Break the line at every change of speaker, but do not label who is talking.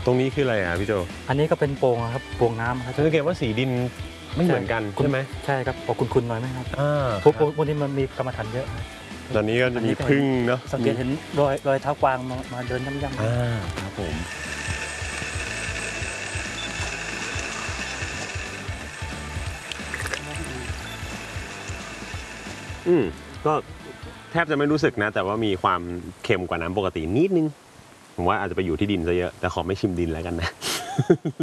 ตรงนี้คืออะไรอ่ะพี่โจ
อันนี้ก็เป็นโป่งครับโป่งน้ำครับ
สังเกตว่าสีดินไม่เหมือนกันใช่ไหม
ใช่ครับออกคุณๆหน่อยไหมครับพวกนี้มันมีกรรมฐานเยอะ
ตอนนี้ก็จะมีพึ่งเนาะ
สังเกตเห็นรอยเท้ากวางมาเดินย่ำๆ
ครับผมก็แทบจะไม่รู้สึกนะแต่ว่ามีความเค็มกว่าน้ำปกตินิดนึงผมว่าอาจจะไปอยู่ที่ดินซะเยอะแต่ขอไม่ชิมดินแล้วกันนะ